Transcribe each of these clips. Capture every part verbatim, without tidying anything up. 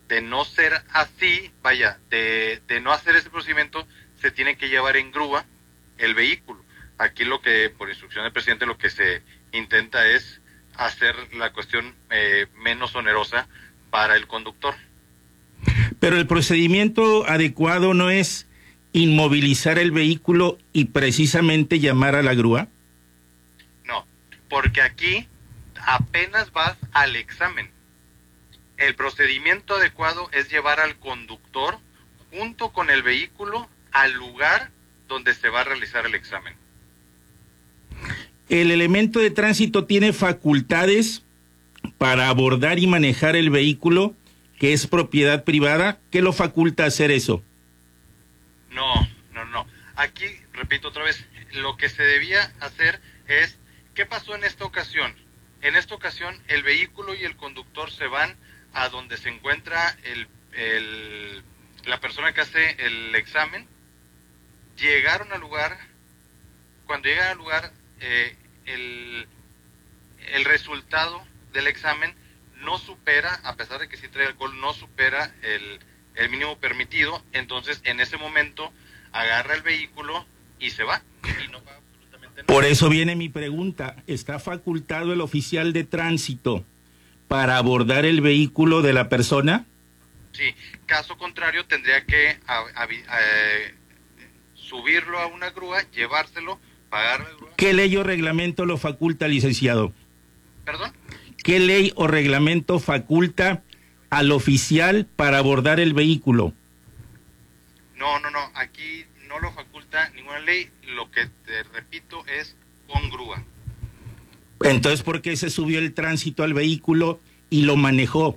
De no ser así, vaya, de, de no hacer ese procedimiento, se tiene que llevar en grúa el vehículo. Aquí lo que, por instrucción del presidente, lo que se intenta es hacer la cuestión eh, menos onerosa para el conductor. Pero el procedimiento adecuado no es inmovilizar el vehículo y precisamente llamar a la grúa. No, porque aquí apenas vas al examen. El procedimiento adecuado es llevar al conductor junto con el vehículo al lugar donde se va a realizar el examen. El elemento de tránsito tiene facultades para abordar y manejar el vehículo que es propiedad privada. ¿Qué lo faculta hacer eso? No, no, no. Aquí, repito otra vez, lo que se debía hacer es, ¿qué pasó en esta ocasión? En esta ocasión, el vehículo y el conductor se van a donde se encuentra el, el, la persona que hace el examen. Llegaron al lugar. Cuando llegan al lugar, eh, el, el resultado del examen no supera, a pesar de que sí trae alcohol, no supera el, el mínimo permitido. Entonces, en ese momento, agarra el vehículo y se va. Y no paga absolutamente nada. Por eso viene mi pregunta. ¿Está facultado el oficial de tránsito para abordar el vehículo de la persona? Sí, caso contrario tendría que a, a, a, eh, subirlo a una grúa, llevárselo, pagar la grúa. ¿Qué ley o reglamento lo faculta, licenciado? ¿Perdón? ¿Qué ley o reglamento faculta al oficial para abordar el vehículo? No, no, no, aquí no lo faculta ninguna ley, lo que te repito es con grúa. Entonces, ¿por qué se subió el tránsito al vehículo y lo manejó?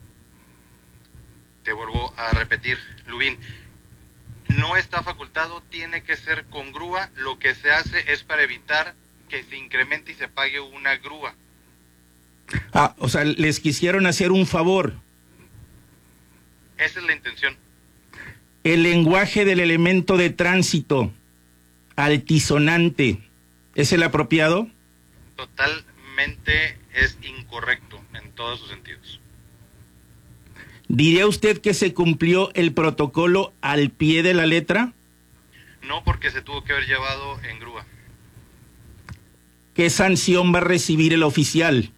Te vuelvo a repetir, Lubín, no está facultado, tiene que ser con grúa. Lo que se hace es para evitar que se incremente y se pague una grúa. Ah, o sea, les quisieron hacer un favor. Esa es la intención. El lenguaje del elemento de tránsito altisonante, ¿es el apropiado? Totalmente es incorrecto en todos sus sentidos. ¿Diría usted que se cumplió el protocolo al pie de la letra? No, porque se tuvo que haber llevado en grúa. ¿Qué sanción va a recibir el oficial?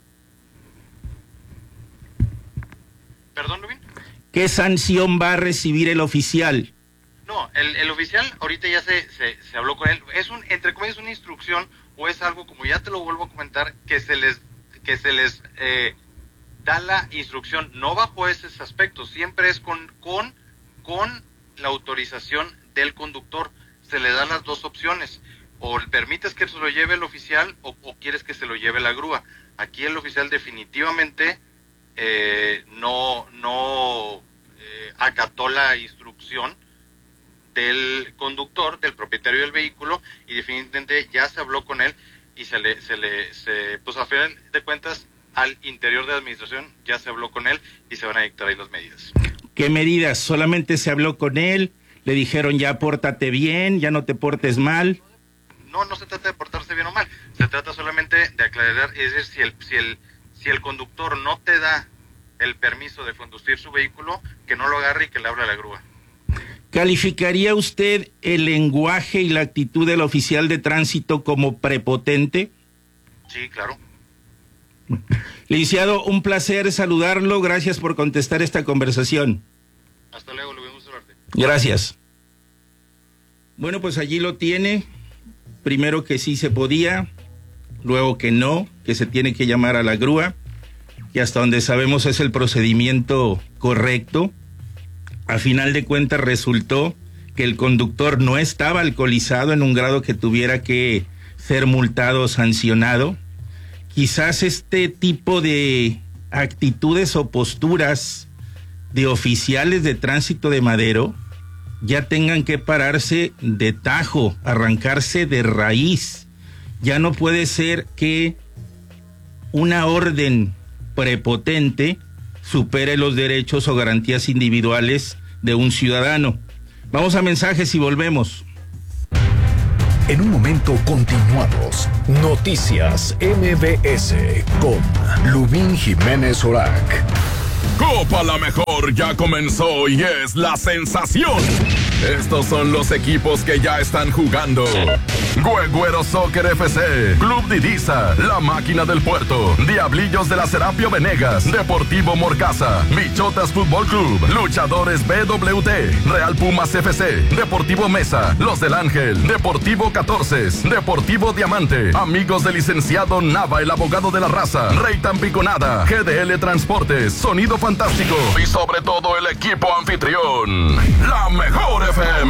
¿Perdón, Lubín? ¿Qué sanción va a recibir el oficial? No, el, el oficial ahorita ya se, se, se habló con él. Es un, entre comillas, una instrucción o es algo, como ya te lo vuelvo a comentar, que se les, que se les eh, da la instrucción, no bajo esos aspectos, siempre es con, con, con la autorización del conductor. Se le dan las dos opciones, o permites que se lo lleve el oficial o, o quieres que se lo lleve la grúa. Aquí el oficial definitivamente eh, no, no eh, acató la instrucción del conductor, del propietario del vehículo, y definitivamente ya se habló con él y se le, se le, se, pues a final de cuentas, al interior de la administración ya se habló con él y se van a dictar ahí las medidas. ¿Qué medidas? ¿Solamente se habló con él? ¿Le dijeron ya pórtate bien, ya no te portes mal? No, no se trata de portarse bien o mal, se trata solamente de aclarar, es decir, si el, si el, si el conductor no te da el permiso de conducir su vehículo, que no lo agarre y que le hable a la grúa. ¿Calificaría usted el lenguaje y la actitud del oficial de tránsito como prepotente? Sí, claro. Licenciado, un placer saludarlo. Gracias por contestar esta conversación. Hasta luego, lo vemos suerte. Gracias. Bueno, pues allí lo tiene. Primero que sí se podía, luego que no, que se tiene que llamar a la grúa, y hasta donde sabemos es el procedimiento correcto. A final de cuentas resultó que el conductor no estaba alcoholizado en un grado que tuviera que ser multado o sancionado. Quizás este tipo de actitudes o posturas de oficiales de tránsito de Madero ya tengan que pararse de tajo, arrancarse de raíz. Ya no puede ser que una orden prepotente supere los derechos o garantías individuales de un ciudadano. Vamos a mensajes y volvemos. En un momento continuamos. Noticias M B S con Lubín Jiménez Orac. Copa La Mejor ya comenzó y es la sensación. Estos son los equipos que ya están jugando. Güegüero Soccer F C, Club Didiza, La Máquina del Puerto, Diablillos de la Serapio Venegas, Deportivo Morcaza, Bichotas Fútbol Club, Luchadores B W T, Real Pumas F C, Deportivo Mesa, Los del Ángel, Deportivo catorce, Deportivo Diamante, Amigos del Licenciado Nava, el abogado de la raza, Rey Tampiconada, G D L Transportes, Sonido Fantástico y sobre todo el equipo anfitrión, La Mejor F M.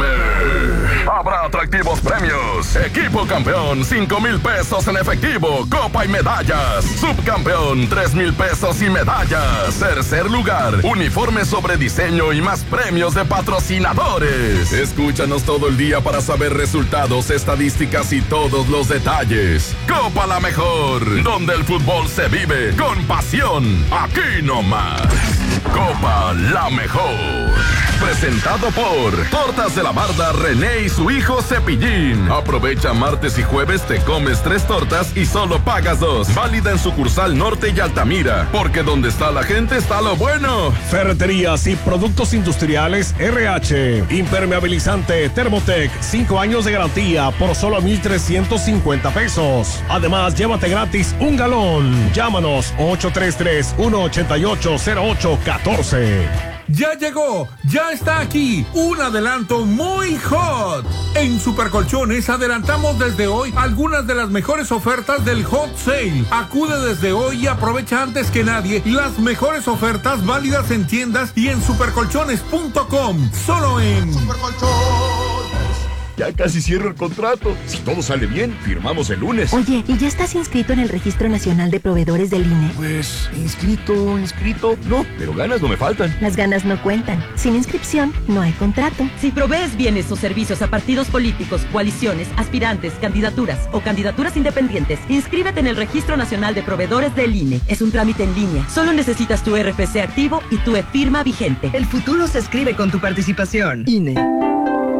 Habrá atractivos premios. Equipo campeón, cinco mil pesos en efectivo, copa y medallas. Subcampeón, tres mil pesos y medallas. Tercer lugar, uniformes sobre diseño y más premios de patrocinadores. Escúchanos todo el día para saber resultados, estadísticas y todos los detalles. Copa La Mejor, donde el fútbol se vive con pasión. Aquí nomás. Copa La Mejor. Presentado por Tortas de la Barda René y su hijo Cepillín. Aprovecha martes y jueves, te comes tres tortas y solo pagas dos. Válida en sucursal Norte y Altamira, porque donde está la gente está lo bueno. Ferreterías y productos industriales R H. Impermeabilizante Thermotec, cinco años de garantía por solo mil trescientos cincuenta pesos. Además, llévate gratis un galón. Llámanos ocho tres tres, uno ocho ocho, cero ocho uno cuatro. Ya llegó, ya está aquí, un adelanto muy hot. En Supercolchones adelantamos desde hoy algunas de las mejores ofertas del Hot Sale. Acude desde hoy y aprovecha antes que nadie las mejores ofertas válidas en tiendas y en supercolchones punto com. Solo en Supercolchones. Ya casi cierro el contrato. Si todo sale bien, firmamos el lunes. Oye, ¿y ya estás inscrito en el Registro Nacional de Proveedores del I N E? Pues, inscrito, inscrito, no, pero ganas no me faltan. Las ganas no cuentan. Sin inscripción, no hay contrato. Si provees bienes o servicios a partidos políticos, coaliciones, aspirantes, candidaturas o candidaturas independientes, inscríbete en el Registro Nacional de Proveedores del I N E. Es un trámite en línea. Solo necesitas tu R F C activo y tu e-firma vigente. El futuro se escribe con tu participación. I N E.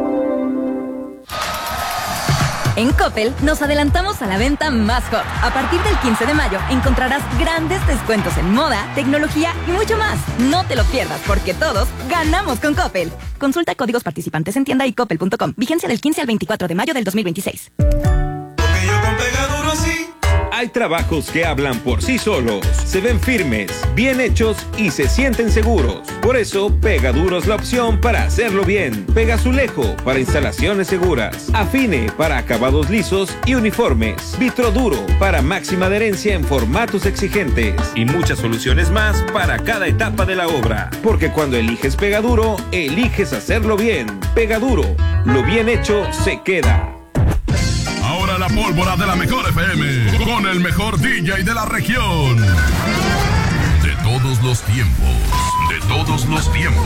En Coppel nos adelantamos a la venta más hot. A partir del quince de mayo encontrarás grandes descuentos en moda, tecnología y mucho más. No te lo pierdas porque todos ganamos con Coppel. Consulta códigos participantes en tienda y coppel punto com. Vigencia del quince al veinticuatro de mayo del dos mil veintiséis. Hay trabajos que hablan por sí solos, se ven firmes, bien hechos y se sienten seguros. Por eso, Pegaduro es la opción para hacerlo bien. Pegazulejo para instalaciones seguras. Afine para acabados lisos y uniformes. Vitroduro para máxima adherencia en formatos exigentes. Y muchas soluciones más para cada etapa de la obra. Porque cuando eliges Pegaduro, eliges hacerlo bien. Pegaduro, lo bien hecho se queda. Ahora la pólvora de La Mejor F M, con el mejor D J de la región. De todos los tiempos, de todos los tiempos.